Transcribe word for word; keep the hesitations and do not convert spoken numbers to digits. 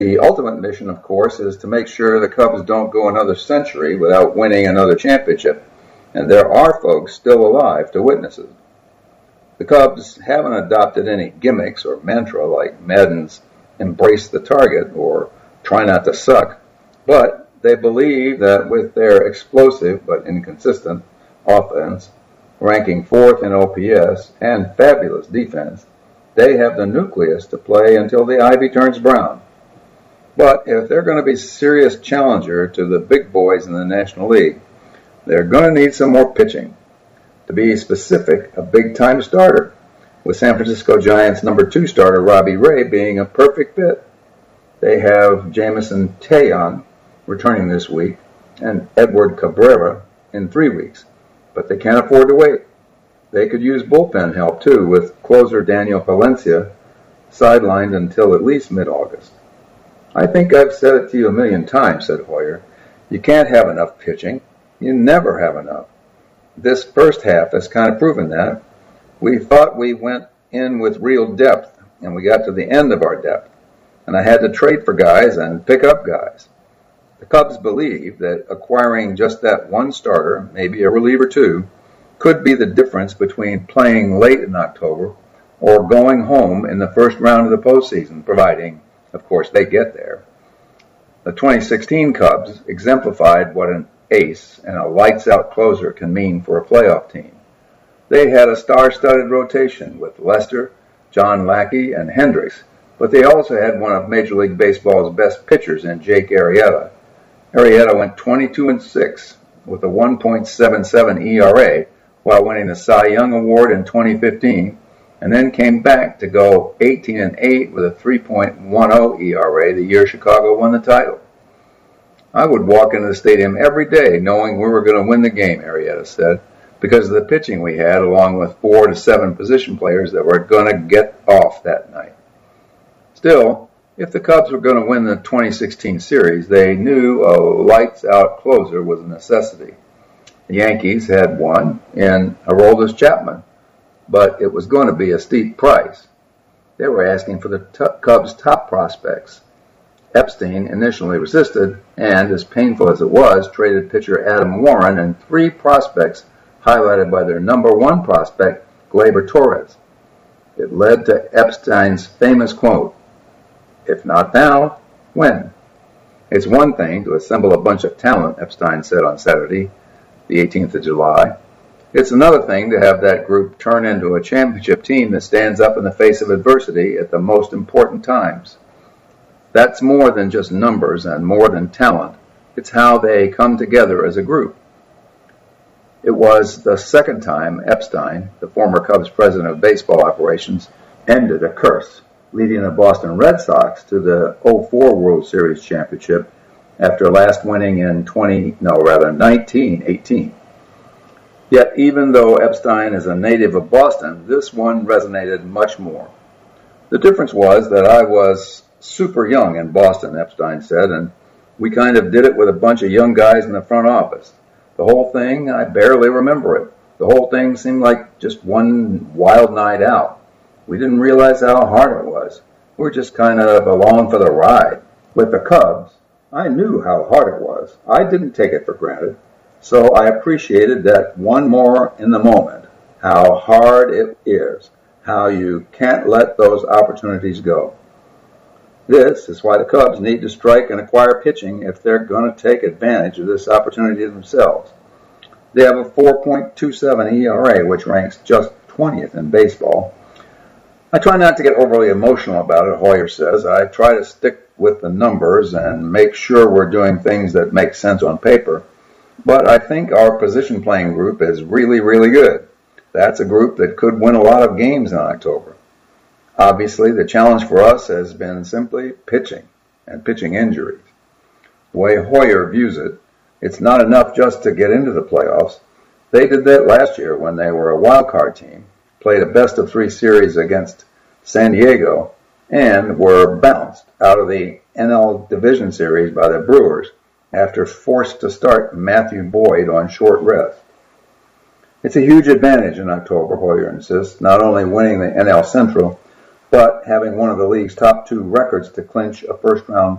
The ultimate mission, of course, is to make sure the Cubs don't go another century without winning another championship, and there are folks still alive to witness it. The Cubs haven't adopted any gimmicks or mantra like Madden's embrace the target or try not to suck, but they believe that with their explosive but inconsistent offense, ranking fourth in O P S, and fabulous defense, they have the nucleus to play until the ivy turns brown. But if they're going to be a serious challenger to the big boys in the National League, they're going to need some more pitching. To be specific, a big-time starter, with San Francisco Giants number two starter Robbie Ray being a perfect fit. They have Jameson Taillon returning this week and Edward Cabrera in three weeks, but they can't afford to wait. They could use bullpen help too, with closer Daniel Valencia sidelined until at least mid-August. I think I've said it to you a million times, said Hoyer. You can't have enough pitching. You never have enough. This first half has kind of proven that. We thought we went in with real depth, and we got to the end of our depth, and I had to trade for guys and pick up guys. The Cubs believe that acquiring just that one starter, maybe a reliever too, could be the difference between playing late in October or going home in the first round of the postseason, providing, of course, they get there. The twenty sixteen Cubs exemplified what an ace and a lights-out closer can mean for a playoff team. They had a star-studded rotation with Lester, John Lackey, and Hendricks, but they also had one of Major League Baseball's best pitchers in Jake Arrieta. Arrieta went twenty-two and six with a one point seven seven E R A while winning the Cy Young Award in twenty fifteen, and then came back to go eighteen and eight with a three point one oh E R A the year Chicago won the title. I would walk into the stadium every day knowing we were going to win the game, Arrieta said, because of the pitching we had, along with four to seven position players that were going to get off that night. Still, if the Cubs were going to win the twenty sixteen series, they knew a lights-out closer was a necessity. The Yankees had one in Aroldis Chapman, but it was going to be a steep price. They were asking for the t- Cubs' top prospects. Epstein initially resisted, and as painful as it was, traded pitcher Adam Warren and three prospects highlighted by their number one prospect, Gleyber Torres. It led to Epstein's famous quote, "If not now, when?" It's one thing to assemble a bunch of talent, Epstein said on Saturday, the eighteenth of July. It's another thing to have that group turn into a championship team that stands up in the face of adversity at the most important times. That's more than just numbers and more than talent. It's how they come together as a group. It was the second time Epstein, the former Cubs president of baseball operations, ended a curse, leading the Boston Red Sox to the oh four World Series championship after last winning in twenty, no rather nineteen eighteen. Yet even though Epstein is a native of Boston, this one resonated much more. The difference was that I was super young in Boston, Epstein said, and we kind of did it with a bunch of young guys in the front office. The whole thing, I barely remember it. The whole thing seemed like just one wild night out. We didn't realize how hard it was. We were just kind of along for the ride. With the Cubs, I knew how hard it was. I didn't take it for granted. So I appreciated that one more in the moment, how hard it is, how you can't let those opportunities go. This is why the Cubs need to strike and acquire pitching if they're going to take advantage of this opportunity themselves. They have a four point two seven E R A, which ranks just twentieth in baseball. I try not to get overly emotional about it, Hoyer says. I try to stick with the numbers and make sure we're doing things that make sense on paper. But I think our position playing group is really, really good. That's a group that could win a lot of games in October. Obviously, the challenge for us has been simply pitching and pitching injuries. The way Hoyer views it, it's not enough just to get into the playoffs. They did that last year when they were a wild card team, played a best of three series against San Diego, and were bounced out of the N L Division Series by the Brewers after forced to start Matthew Boyd on short rest. It's a huge advantage in October, Hoyer insists, not only winning the N L Central, but having one of the league's top two records to clinch a first-round